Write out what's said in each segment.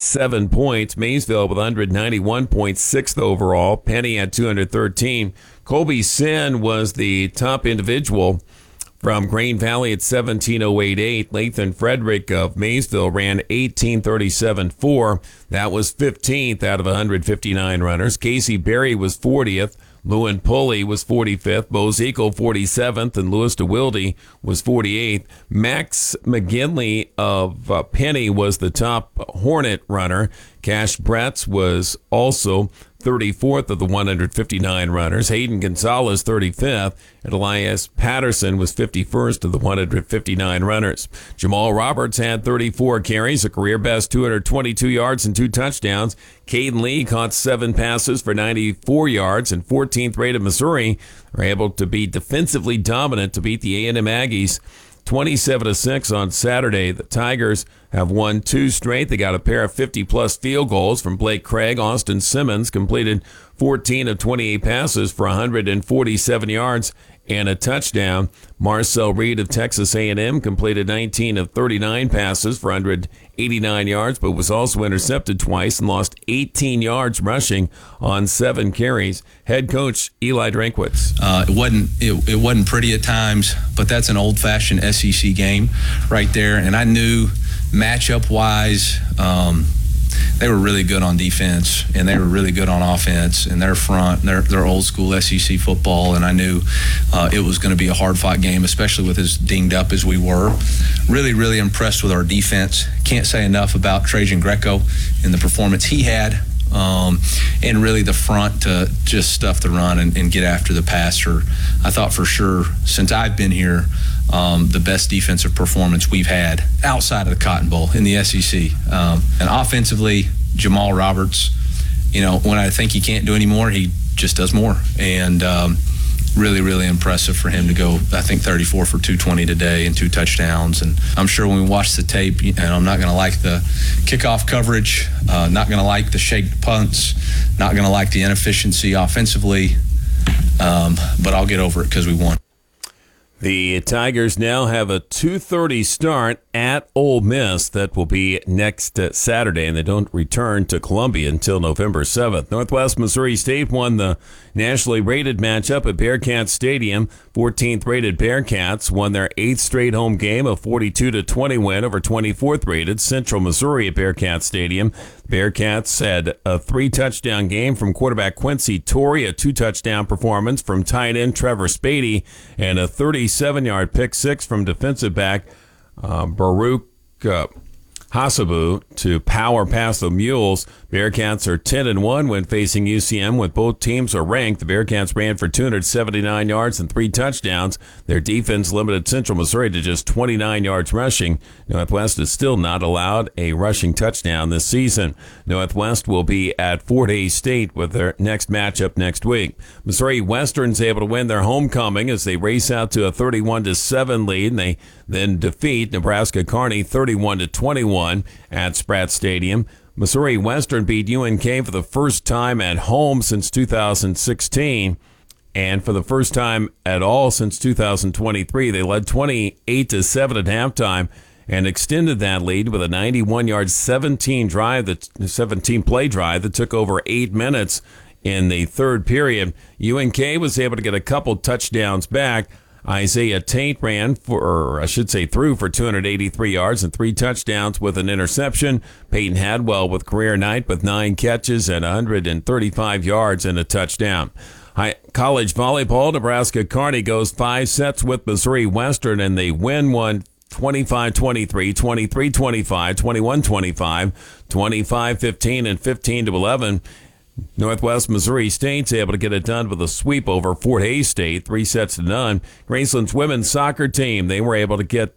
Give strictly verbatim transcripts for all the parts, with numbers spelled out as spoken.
seven points. Maysville with one ninety-one points, sixth overall. Penny had two hundred thirteen. Colby Sin was the top individual from Grain Valley at seventeen oh eighty-eight. Lathan Frederick of Maysville ran eighteen thirty-seven four. That was fifteenth out of one hundred fifty-nine runners. Casey Berry was fortieth. Lewin Pulley was forty-fifth, Bo Ziegel forty-seventh, and Louis DeWilde was forty-eighth. Max McGinley of uh, Penny was the top Hornet runner. Cash Bretz was also thirty-fourth of the one hundred fifty-nine runners. Hayden Gonzalez, thirty-fifth, and Elias Patterson was fifty-first of the one hundred fifty-nine runners. Jamal Roberts had thirty-four carries, a career-best two hundred twenty-two yards and two touchdowns. Caden Lee caught seven passes for ninety-four yards, and fourteenth rated Missouri were able to be defensively dominant to beat the A and M Aggies twenty-seven to six on Saturday. The Tigers have won two straight. They got a pair of fifty-plus field goals from Blake Craig. Austin Simmons completed fourteen of twenty-eight passes for one hundred forty-seven yards and a touchdown. Marcel Reed of Texas A and M completed nineteen of thirty-nine passes for one hundred eighty-nine yards, but was also intercepted twice and lost eighteen yards rushing on seven carries. Head coach Eli Drinkwitz. Uh, it wasn't it, it wasn't pretty at times, but that's an old-fashioned S E C game right there. And I knew matchup-wise, um, they were really good on defense, and they were really good on offense, and their front, their, their old-school S E C football, and I knew uh, it was going to be a hard-fought game, especially with as dinged up as we were. Really, really impressed with our defense. Can't say enough about Trajan Greco and the performance he had, um, and really the front to just stuff the run and, and get after the passer. I thought for sure, since I've been here, Um, the best defensive performance we've had outside of the Cotton Bowl in the S E C. Um, and offensively, Jamal Roberts, you know, when I think he can't do any more, he just does more. And um, really, really impressive for him to go, I think, thirty-four for two twenty today and two touchdowns. And I'm sure when we watch the tape, and I'm not going to like the kickoff coverage, uh, not going to like the shake punts, not going to like the inefficiency offensively, um, but I'll get over it because we won. The Tigers now have a two thirty start at Ole Miss. That will be next uh, Saturday, and they don't return to Columbia until November seventh. Northwest Missouri State won the nationally rated matchup at Bearcats Stadium. fourteenth rated Bearcats won their eighth straight home game, a forty-two to twenty win over twenty-fourth rated Central Missouri at Bearcats Stadium. Bearcats had a three-touchdown game from quarterback Quincy Torrey, a two-touchdown performance from tight end Trevor Spady, and a thirty-seven-yard pick six from defensive back uh, Baruch uh, Hasabu to power past the Mules. Bearcats are ten and one when facing U C M, with both teams are ranked. The Bearcats ran for two hundred seventy-nine yards and three touchdowns. Their defense limited Central Missouri to just twenty-nine yards rushing. Northwest is still not allowed a rushing touchdown this season. Northwest will be at Fort Hays State with their next matchup next week. Missouri Western's able to win their homecoming as they race out to a thirty-one to seven lead, and they then defeat Nebraska Kearney thirty-one to twenty-one at Spratt Stadium. Missouri Western beat U N K for the first time at home since two thousand sixteen, and for the first time at all since two thousand twenty-three. They led twenty-eight to seven at halftime and extended that lead with a ninety-one-yard seventeen drive, that seventeen play drive that took over eight minutes in the third period. U N K was able to get a couple touchdowns back. Isaiah Tate ran for, or I should say threw for two hundred eighty-three yards and three touchdowns with an interception. Peyton Hadwell with career night with nine catches and one hundred thirty-five yards and a touchdown. High, college volleyball, Nebraska Kearney goes five sets with Missouri Western, and they win one twenty-five twenty-three, twenty-three twenty-five, twenty-one twenty-five, twenty-five fifteen, and fifteen to eleven. Northwest Missouri State's able to get it done with a sweep over Fort Hays State, three sets to none. Graceland's women's soccer team, they were able to get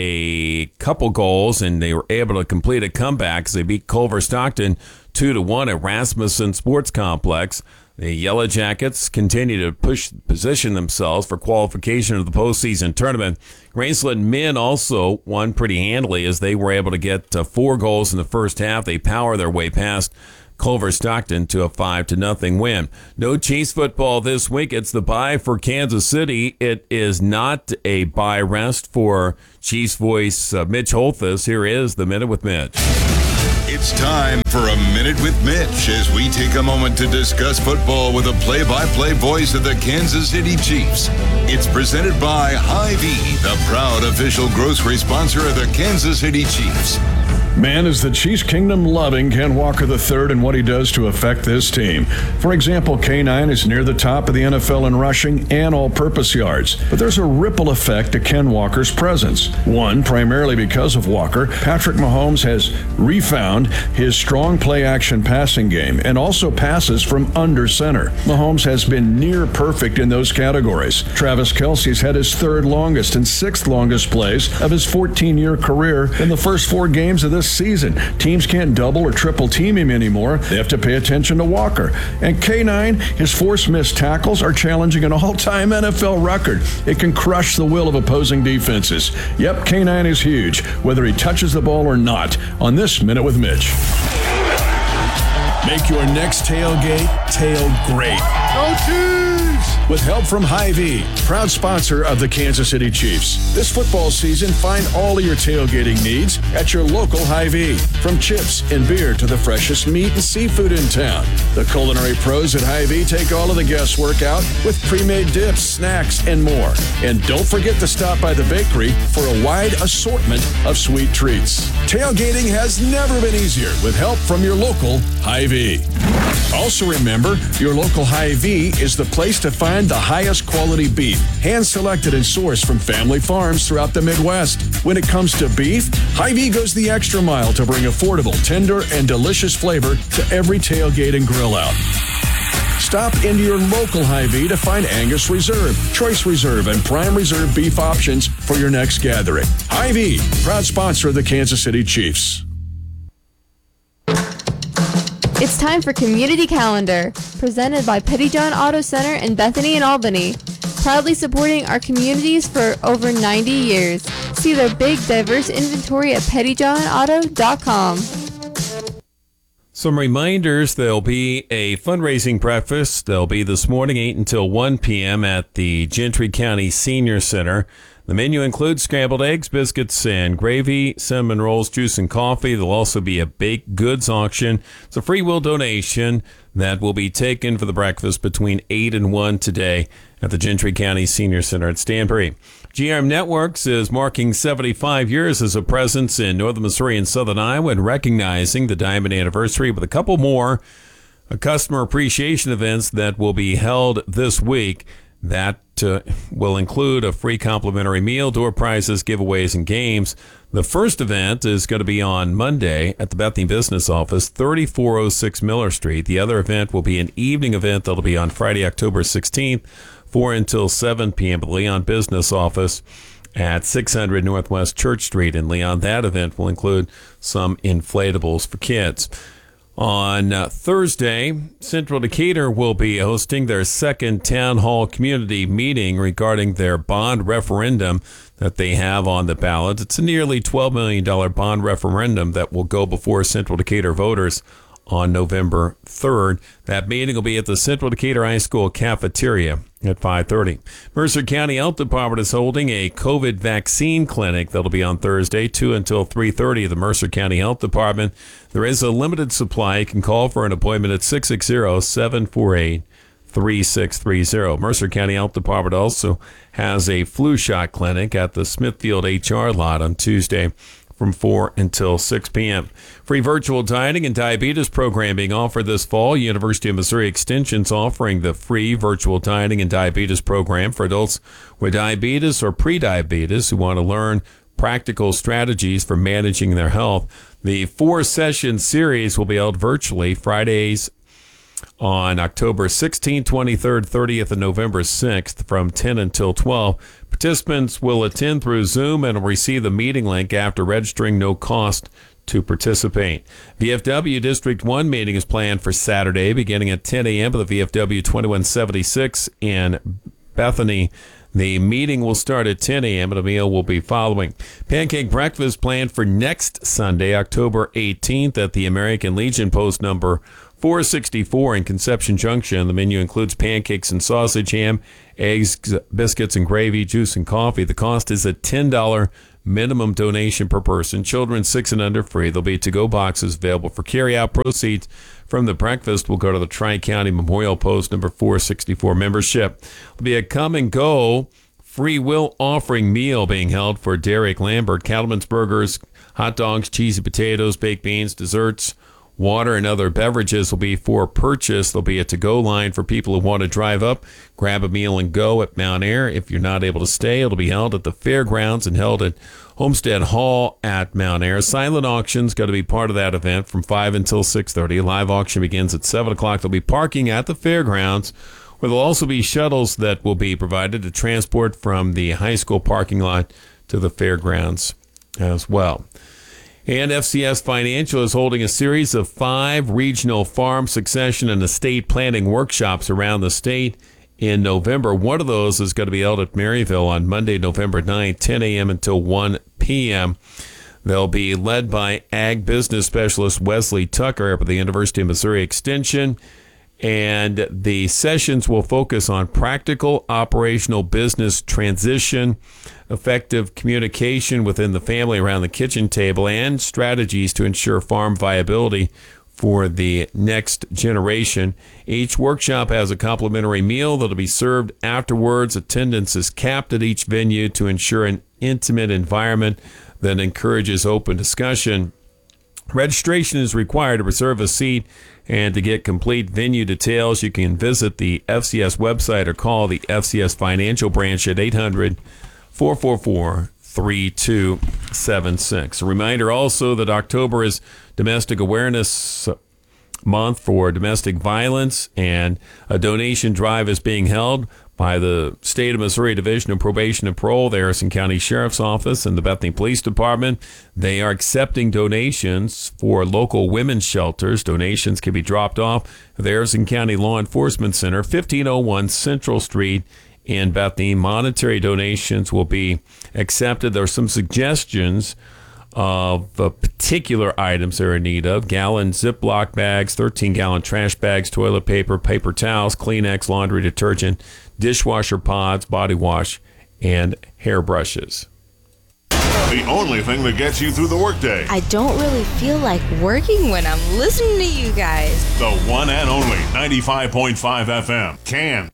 a couple goals, and they were able to complete a comeback as they beat Culver Stockton two to one at Rasmussen Sports Complex. The Yellow Jackets continue to push position themselves for qualification of the postseason tournament. Graceland men also won pretty handily as they were able to get uh, four goals in the first half. They power their way past Culver Stockton to a five to nothing win. No Chiefs football this week. It's the bye for Kansas City. It is not a bye rest for Chiefs voice uh, Mitch Holthus. Here is the Minute with Mitch. It's time for a Minute with Mitch as we take a moment to discuss football with a play-by-play voice of the Kansas City Chiefs. It's presented by Hy-Vee, the proud official grocery sponsor of the Kansas City Chiefs. Man, is the Chiefs Kingdom loving Ken Walker the third and what he does to affect this team. For example, K nine is near the top of the N F L in rushing and all-purpose yards. But there's a ripple effect to Ken Walker's presence. One, primarily because of Walker, Patrick Mahomes has refound his strong play-action passing game and also passes from under center. Mahomes has been near perfect in those categories. Travis Kelce's had his third longest and sixth longest plays of his fourteen-year career in the first four games of this season. Teams can't double or triple team him anymore. They have to pay attention to Walker. And K nine, his forced missed tackles are challenging an all-time N F L record. It can crush the will of opposing defenses. Yep, K nine is huge, whether he touches the ball or not, on this Minute with Mitch. Make your next tailgate tail great. Go Chiefs! With help from Hy-Vee, proud sponsor of the Kansas City Chiefs. This football season, find all of your tailgating needs at your local Hy-Vee. From chips and beer to the freshest meat and seafood in town. The culinary pros at Hy-Vee take all of the guesswork out with pre-made dips, snacks, and more. And don't forget to stop by the bakery for a wide assortment of sweet treats. Tailgating has never been easier with help from your local Hy-Vee. Also remember, your local Hy-Vee is the place to find the highest quality beef, hand-selected and sourced from family farms throughout the Midwest. When it comes to beef, Hy-Vee goes the extra mile to bring affordable, tender, and delicious flavor to every tailgate and grill out. Stop into your local Hy-Vee to find Angus Reserve, Choice Reserve, and Prime Reserve beef options for your next gathering. Hy-Vee, proud sponsor of the Kansas City Chiefs. It's time for Community Calendar, presented by Pettyjohn Auto Center in Bethany and Albany, proudly supporting our communities for over ninety years. See their big, diverse inventory at pettyjohn auto dot com. Some reminders, there'll be a fundraising breakfast. There'll be this morning, eight until one p.m. at the Gentry County Senior Center. The menu includes scrambled eggs, biscuits, and gravy, cinnamon rolls, juice, and coffee. There'll also be a baked goods auction. It's a free will donation that will be taken for the breakfast between eight and one today at the Gentry County Senior Center at Stanbury. G R M Networks is marking seventy-five years as a presence in northern Missouri and southern Iowa and recognizing the Diamond Anniversary with a couple more uh, customer appreciation events that will be held this week. That uh, will include a free complimentary meal, door prizes, giveaways, and games. The first event is going to be on Monday at the Bethany Business Office, thirty-four oh six Miller Street. The other event will be an evening event that'll be on Friday, October sixteenth, four until seven p.m. at the Leon Business Office at six hundred Northwest Church Street in Leon. That event will include some inflatables for kids. On uh, Thursday, Central Decatur will be hosting their second town hall community meeting regarding their bond referendum that they have on the ballot. It's a nearly twelve million dollars bond referendum that will go before Central Decatur voters on November third. That meeting will be at the Central Decatur High School cafeteria at five thirty. Mercer County Health Department is holding a COVID vaccine clinic that'll be on Thursday, two until three thirty at the Mercer County Health Department. There is a limited supply. You can call for an appointment at six six zero, seven four eight, three six three zero. Mercer County Health Department also has a flu shot clinic at the Smithfield H R lot on Tuesday from four until six p.m. Free virtual dieting and diabetes program being offered this fall. University of Missouri Extension's offering the free virtual dieting and diabetes program for adults with diabetes or pre-diabetes who want to learn practical strategies for managing their health. The four-session series will be held virtually Fridays on October sixteenth, twenty-third, thirtieth, and November sixth from ten until twelve. Participants will attend through Zoom and will receive the meeting link after registering, no cost to participate. V F W District one meeting is planned for Saturday beginning at ten a.m. at the V F W twenty-one seventy-six in Bethany. The meeting will start at ten a.m. and a meal will be following. Pancake breakfast planned for next Sunday, October eighteenth at the American Legion post number four sixty-four in Conception Junction. The menu includes pancakes and sausage, ham, eggs, biscuits, and gravy, juice, and coffee. The cost is a ten dollars minimum donation per person. Children six and under free. There'll be to-go boxes available for carry-out. Proceeds from the breakfast will go to the Tri-County Memorial Post number four sixty-four membership. There'll be a come-and-go free will offering meal being held for Derek Lambert. Cattleman's Burgers, hot dogs, cheesy potatoes, baked beans, desserts, water, and other beverages will be for purchase. There'll be a to-go line for people who want to drive up, grab a meal, and go at Mount Ayr. If you're not able to stay, it'll be held at the fairgrounds and held at Homestead Hall at Mount Ayr. Silent auction's got to be part of that event from five until six thirty. A live auction begins at seven o'clock. There'll be parking at the fairgrounds, where there'll also be shuttles that will be provided to transport from the high school parking lot to the fairgrounds as well. And F C S Financial is holding a series of five regional farm succession and estate planning workshops around the state in November. One of those is going to be held at Maryville on Monday, November ninth, ten a.m. until one p.m. They'll be led by Ag Business Specialist Wesley Tucker up at the University of Missouri Extension. And the sessions will focus on practical operational business transition, effective communication within the family around the kitchen table, and strategies to ensure farm viability for the next generation. Each workshop has a complimentary meal that'll be served afterwards. Attendance is capped at each venue to ensure an intimate environment that encourages open discussion. Registration is required to reserve a seat, and to get complete venue details, you can visit the F C S website or call the F C S Financial branch at eight hundred, four four four, three two seven six. A reminder also that October is Domestic Awareness Month for domestic violence, and a donation drive is being held by the State of Missouri Division of Probation and Parole, the Harrison County Sheriff's Office, and the Bethany Police Department. They are accepting donations for local women's shelters. Donations can be dropped off at the Harrison County Law Enforcement Center, fifteen oh one Central Street in Bethany. Monetary donations will be accepted. There are some suggestions of uh, particular items they're in need of: gallon Ziploc bags, thirteen-gallon trash bags, toilet paper, paper towels, Kleenex, laundry detergent, dishwasher pods, body wash, and hairbrushes. The only thing that gets you through the workday. I don't really feel like working when I'm listening to you guys. The one and only ninety-five point five F M. Can